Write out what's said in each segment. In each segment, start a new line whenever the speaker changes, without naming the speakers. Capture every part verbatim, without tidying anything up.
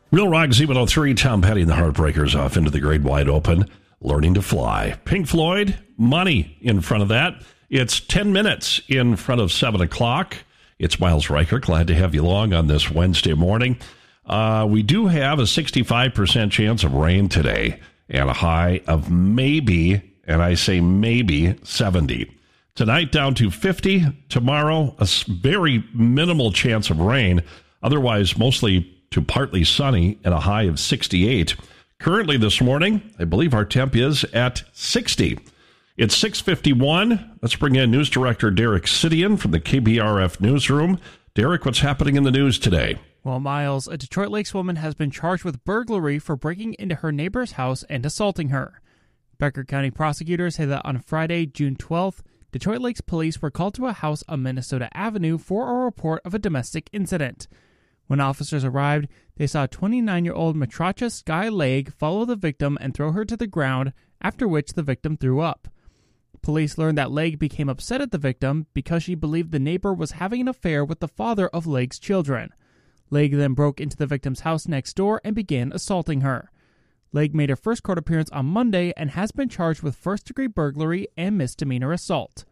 Real Rock Z one oh three, Tom Petty and the Heartbreakers off into the great wide open, learning to fly. Pink Floyd, Money in front of that. It's ten minutes in front of seven o'clock. It's Miles Riker. Glad to have you along on this Wednesday morning. Uh, we do have a sixty-five percent chance of rain today and a high of maybe, and I say maybe, seventy. Tonight down to fifty. Tomorrow, a very minimal chance of rain. Otherwise, mostly to partly sunny and a high of sixty-eight. Currently this morning, I believe our temp is at sixty. It's six fifty-one. Let's bring in News Director Derek Sidian from the K B R F Newsroom. Derek, what's happening in the news today?
Well, Miles, a Detroit Lakes woman has been charged with burglary for breaking into her neighbor's house and assaulting her. Becker County prosecutors say that on Friday, June twelfth, Detroit Lakes police were called to a house on Minnesota Avenue for a report of a domestic incident. When officers arrived, they saw twenty-nine-year-old Matracha Sky Leg follow the victim and throw her to the ground, after which the victim threw up. Police learned that Leg became upset at the victim because she believed the neighbor was having an affair with the father of Leg's children. Leg then broke into the victim's house next door and began assaulting her. Leg made her first court appearance on Monday and has been charged with first-degree burglary and misdemeanor assault.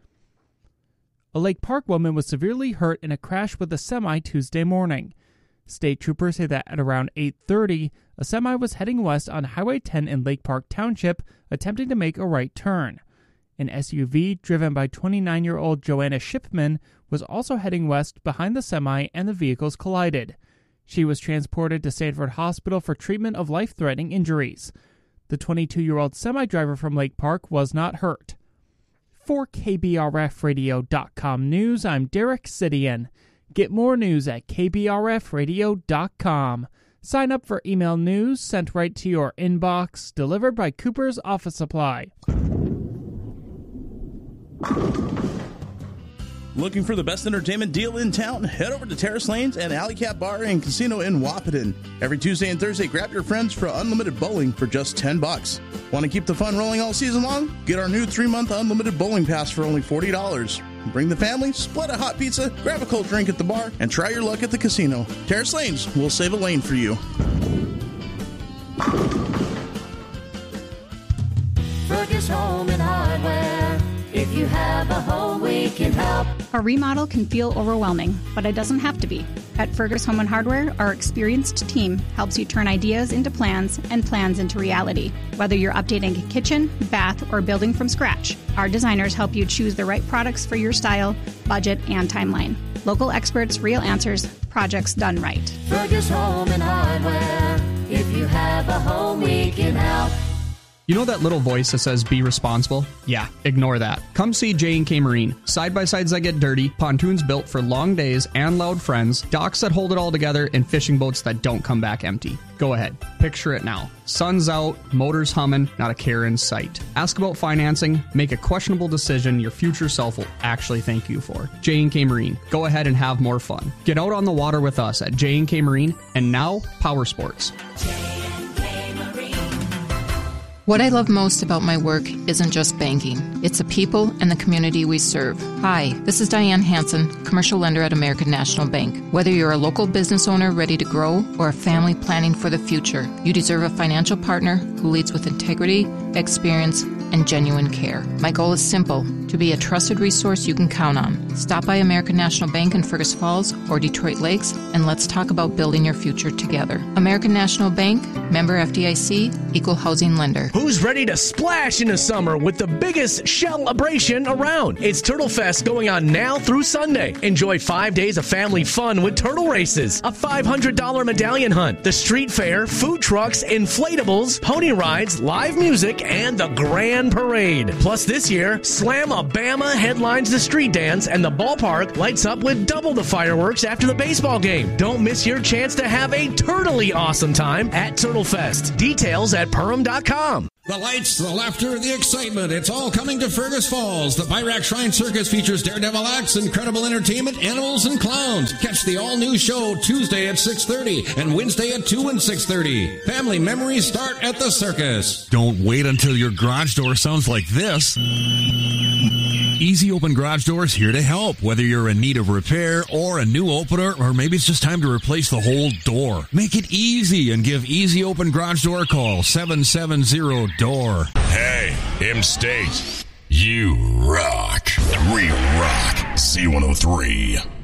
A Lake Park woman was severely hurt in a crash with a semi Tuesday morning. State troopers say that at around eight thirty, a semi was heading west on Highway ten in Lake Park Township, attempting to make a right turn. An S U V driven by twenty-nine-year-old Joanna Shipman was also heading west behind the semi, and the vehicles collided. She was transported to Sanford Hospital for treatment of life-threatening injuries. The twenty-two-year-old semi-driver from Lake Park was not hurt. For K B R F radio dot com News, I'm Derek Sidian. Get more news at K B R F radio dot com. Sign up for email news sent right to your inbox, delivered by Cooper's Office Supply.
Looking for the best entertainment deal in town? Head over to Terrace Lanes and Alley Cat Bar and Casino in Wahpeton. Every Tuesday and Thursday, grab your friends for unlimited bowling for just ten bucks. Want to keep the fun rolling all season long? Get our new three-month unlimited bowling pass for only forty dollars. Bring the family, split a hot pizza, grab a cold drink at the bar, and try your luck at the casino. Terrace Lanes will save a lane for you.
Fergus Home and Hardware. If you have a home, we can help.
A remodel can feel overwhelming, but it doesn't have to be. At Fergus Home and Hardware, our experienced team helps you turn ideas into plans and plans into reality. Whether you're updating a kitchen, bath, or building from scratch, our designers help you choose the right products for your style, budget, and timeline. Local experts, real answers, projects done right.
Fergus Home and Hardware. If you have a home, we can help.
You know that little voice that says, be responsible? Yeah, ignore that. Come see J and K Marine. Side-by-sides that get dirty, pontoons built for long days and loud friends, docks that hold it all together, and fishing boats that don't come back empty. Go ahead. Picture it now. Sun's out, motors humming, not a care in sight. Ask about financing, make a questionable decision your future self will actually thank you for. J and K Marine. Go ahead and have more fun. Get out on the water with us at J and K Marine, and now, Power Sports.
What I love most about my work isn't just banking. It's the people and the community we serve. Hi, this is Diane Hansen, commercial lender at American National Bank. Whether you're a local business owner ready to grow or a family planning for the future, you deserve a financial partner who leads with integrity, experience, and genuine care. My goal is simple, to be a trusted resource you can count on. Stop by American National Bank in Fergus Falls or Detroit Lakes, and let's talk about building your future together. American National Bank, member F D I C, equal housing lender.
Who's ready to splash in the summer with the biggest celebration around? It's Turtle Fest going on now through Sunday. Enjoy five days of family fun with turtle races, a five hundred dollars medallion hunt, the street fair, food trucks, inflatables, pony rides, live music, and the grand parade. Plus this year, Slam-A-Bama headlines the street dance, and the ballpark lights up with double the fireworks after the baseball game. Don't miss your chance to have a turtly awesome time at Turtle Fest. Details at Perham dot com.
The lights, the laughter, the excitement. It's all coming to Fergus Falls. The Pyrac Shrine Circus features daredevil acts, incredible entertainment, animals, and clowns. Catch the all-new show Tuesday at six thirty and Wednesday at two and six thirty. Family memories start at the circus.
Don't wait until your garage door sounds like this. Easy Open Garage Doors here to help. Whether you're in need of repair or a new opener, or maybe it's just time to replace the whole door. Make it easy and give Easy Open Garage Door a call. seven seven zero door.
Hey, M-State, you rock. We rock. C one oh three.